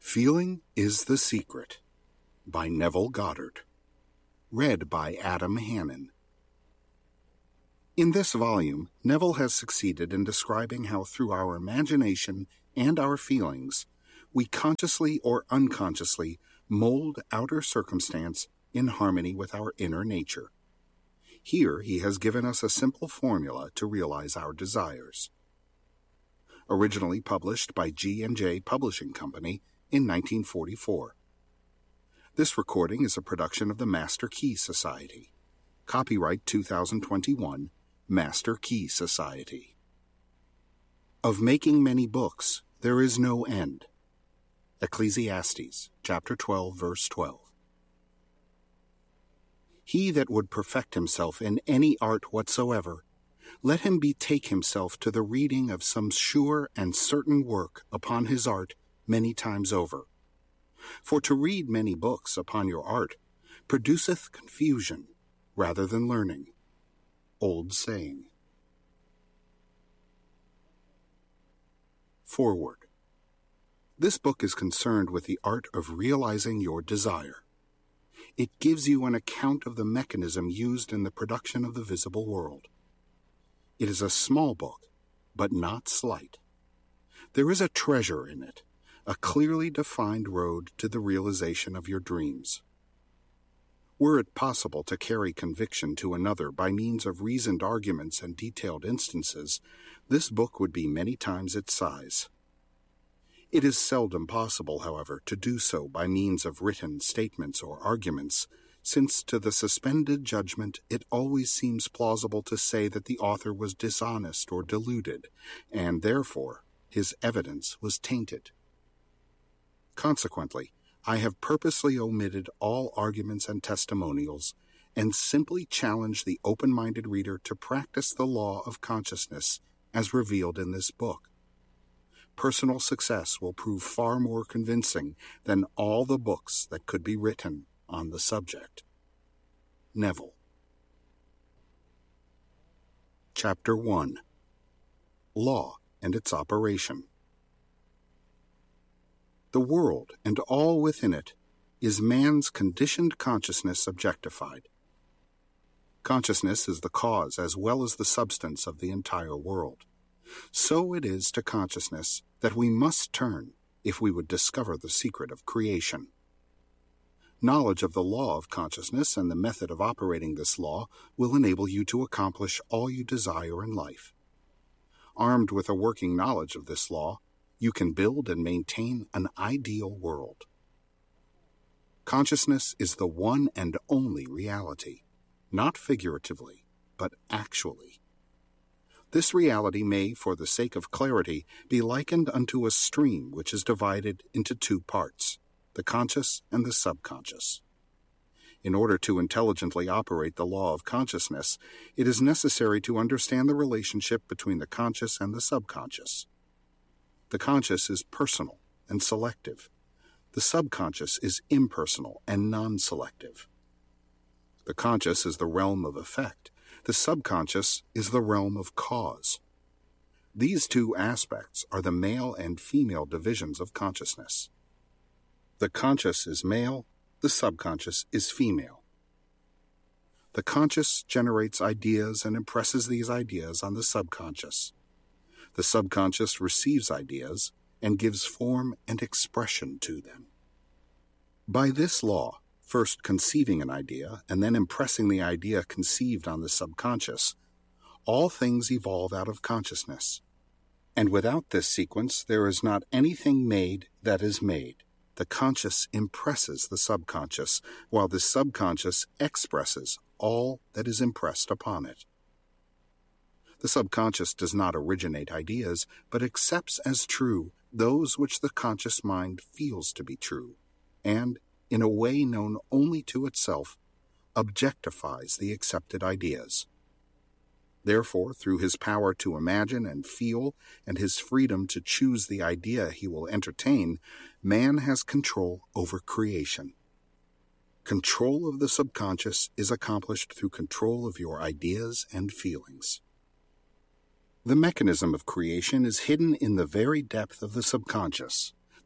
Feeling is the Secret by Neville Goddard. Read by Adam Hannon. In this volume, Neville has succeeded in describing how through our imagination and our feelings, we consciously or unconsciously mold outer circumstance in harmony with our inner nature. Here he has given us a simple formula to realize our desires. Originally published by G&J Publishing Company in 1944. This recording is a production of the Master Key Society. Copyright 2021, Master Key Society. Of making many books, there is no end. Ecclesiastes, chapter 12, verse 12. He that would perfect himself in any art whatsoever, let him betake himself to the reading of some sure and certain work upon his art many times over. For to read many books upon your art produceth confusion rather than learning. Old saying. Foreword. This book is concerned with the art of realizing your desire. It gives you an account of the mechanism used in the production of the visible world. It is a small book, but not slight. There is a treasure in it, a clearly defined road to the realization of your dreams. Were it possible to carry conviction to another by means of reasoned arguments and detailed instances, this book would be many times its size. It is seldom possible, however, to do so by means of written statements or arguments, since to the suspended judgment it always seems plausible to say that the author was dishonest or deluded, and therefore his evidence was tainted. Consequently, I have purposely omitted all arguments and testimonials, and simply challenge the open-minded reader to practice the law of consciousness as revealed in this book. Personal success will prove far more convincing than all the books that could be written on the subject. Neville. Chapter 1. Law and its Operation. The world and all within it is man's conditioned consciousness objectified. Consciousness is the cause as well as the substance of the entire world. So it is to consciousness that we must turn if we would discover the secret of creation. Knowledge of the law of consciousness and the method of operating this law will enable you to accomplish all you desire in life. Armed with a working knowledge of this law, you can build and maintain an ideal world. Consciousness is the one and only reality, not figuratively, but actually. This reality may, for the sake of clarity, be likened unto a stream which is divided into two parts, the conscious and the subconscious. In order to intelligently operate the law of consciousness, it is necessary to understand the relationship between the conscious and the subconscious. The conscious is personal and selective. The subconscious is impersonal and non-selective. The conscious is the realm of effect. The subconscious is the realm of cause. These two aspects are the male and female divisions of consciousness. The conscious is male, the subconscious is female. The conscious generates ideas and impresses these ideas on the subconscious. The subconscious receives ideas and gives form and expression to them. By this law, first conceiving an idea and then impressing the idea conceived on the subconscious, all things evolve out of consciousness. And without this sequence, there is not anything made that is made. The conscious impresses the subconscious, while the subconscious expresses all that is impressed upon it. The subconscious does not originate ideas, but accepts as true those which the conscious mind feels to be true, and, in a way known only to itself, objectifies the accepted ideas. Therefore, through his power to imagine and feel, and his freedom to choose the idea he will entertain, man has control over creation. Control of the subconscious is accomplished through control of your ideas and feelings. The mechanism of creation is hidden in the very depth of the subconscious.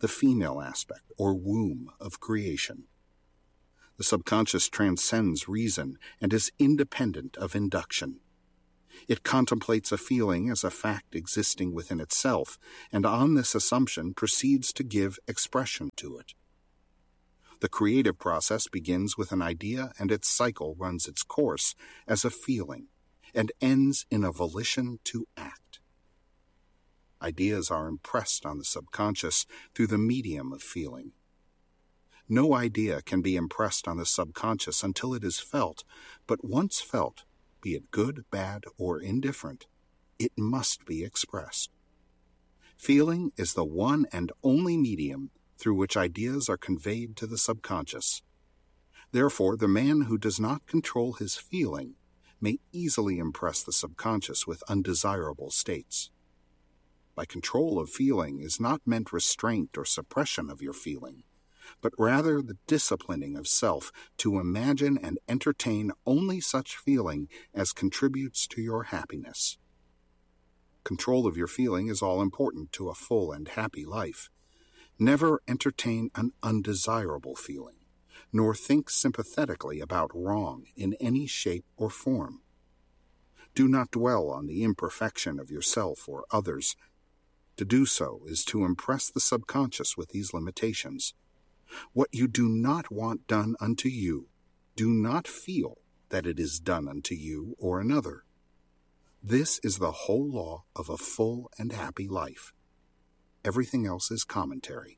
the female aspect or womb of creation. The subconscious transcends reason and is independent of induction. It contemplates a feeling as a fact existing within itself, and on this assumption proceeds to give expression to it. The creative process begins with an idea, and its cycle runs its course as a feeling and ends in a volition to act. Ideas are impressed on the subconscious through the medium of feeling. No idea can be impressed on the subconscious until it is felt, but once felt, be it good, bad, or indifferent, it must be expressed. Feeling is the one and only medium through which ideas are conveyed to the subconscious. Therefore, the man who does not control his feeling may easily impress the subconscious with undesirable states. By control of feeling is not meant restraint or suppression of your feeling, but rather the disciplining of self to imagine and entertain only such feeling as contributes to your happiness. Control of your feeling is all important to a full and happy life. Never entertain an undesirable feeling, nor think sympathetically about wrong in any shape or form. Do not dwell on the imperfection of yourself or others. To do so is to impress the subconscious with these limitations. What you do not want done unto you, do not feel that it is done unto you or another. This is the whole law of a full and happy life. Everything else is commentary.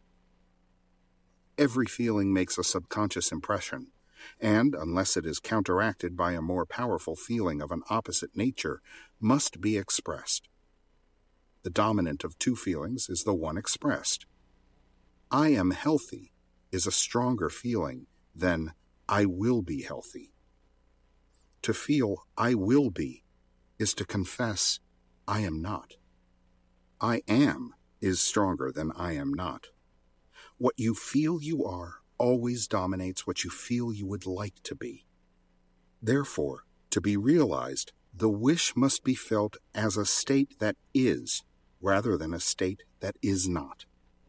Every feeling makes a subconscious impression, and, unless it is counteracted by a more powerful feeling of an opposite nature, must be expressed. The dominant of two feelings is the one expressed. I am healthy is a stronger feeling than I will be healthy. To feel I will be is to confess I am not. I am is stronger than I am not. What you feel you are always dominates what you feel you would like to be. Therefore, to be realized, the wish must be felt as a state that is, rather than a state that is not.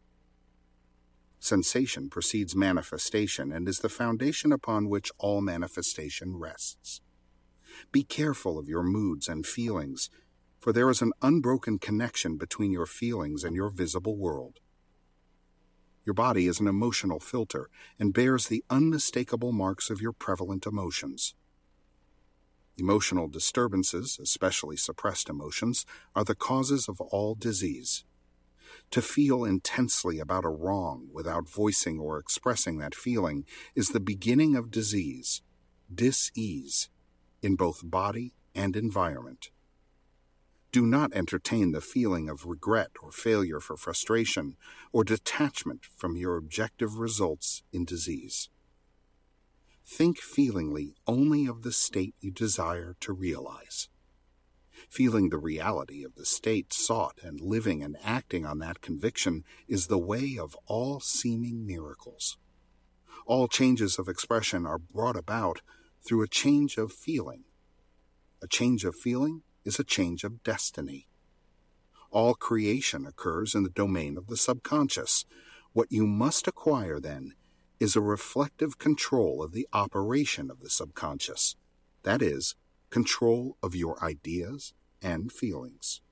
Sensation precedes manifestation and is the foundation upon which all manifestation rests. Be careful of your moods and feelings, for there is an unbroken connection between your feelings and your visible world. Your body is an emotional filter and bears the unmistakable marks of your prevalent emotions. Emotional disturbances, especially suppressed emotions, are the causes of all disease. To feel intensely about a wrong without voicing or expressing that feeling is the beginning of disease, dis-ease, in both body and environment. Do not entertain the feeling of regret or failure for frustration or detachment from your objective results in disease. Think feelingly only of the state you desire to realize. Feeling the reality of the state sought and living and acting on that conviction is the way of all seeming miracles. All changes of expression are brought about through a change of feeling. A change of feeling is a change of destiny. All creation occurs in the domain of the subconscious. What you must acquire, then, is a reflective control of the operation of the subconscious. That is, control of your ideas and feelings.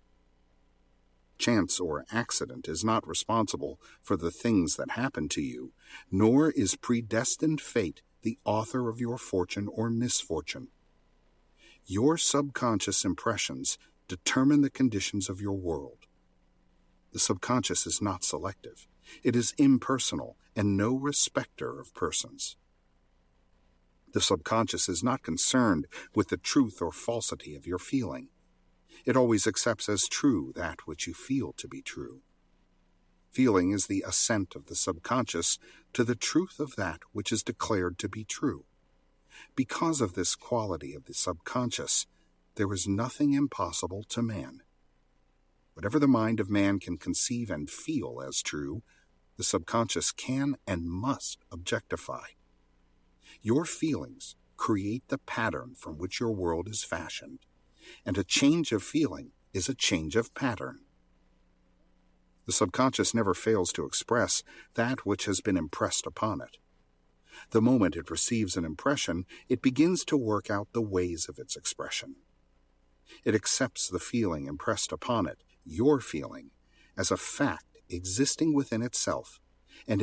Chance or accident is not responsible for the things that happen to you, nor is predestined fate the author of your fortune or misfortune. Your subconscious impressions determine the conditions of your world. The subconscious is not selective. It is impersonal and no respecter of persons. The subconscious is not concerned with the truth or falsity of your feeling. It always accepts as true that which you feel to be true. Feeling is the assent of the subconscious to the truth of that which is declared to be true. Because of this quality of the subconscious, there is nothing impossible to man. Whatever the mind of man can conceive and feel as true, the subconscious can and must objectify. Your feelings create the pattern from which your world is fashioned, and a change of feeling is a change of pattern. The subconscious never fails to express that which has been impressed upon it. The moment it receives an impression, it begins to work out the ways of its expression. It accepts the feeling impressed upon it, your feeling, as a fact existing within itself,